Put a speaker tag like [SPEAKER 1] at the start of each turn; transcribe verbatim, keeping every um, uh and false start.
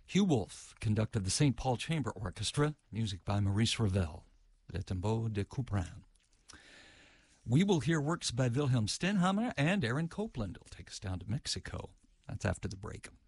[SPEAKER 1] Hugh Wolf conducted the Saint Paul Chamber Orchestra, music by Maurice Ravel, Le Tombeau de Couperin. We will hear works by Wilhelm Stenhamer, and Aaron Copland will take us down to Mexico. That's after the break.